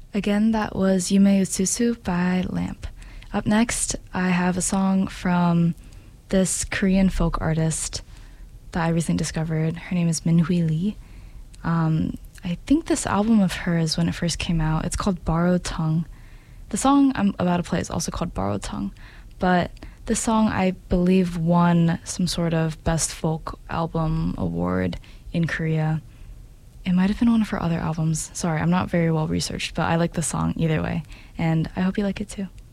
Again, that was Yume Utsusu by Lamp. Up next, I have a song from this Korean folk artist that I recently discovered. Her name is Minhui Lee. I think this album of hers, when it first came out, it's called Borrowed Tongue. The song I'm about to play is also called Borrowed Tongue, but this song, I believe, won some sort of Best Folk Album award in Korea. It might have been one of her other albums. Sorry, I'm not very well researched, but I like the song either way, and I hope you like it too.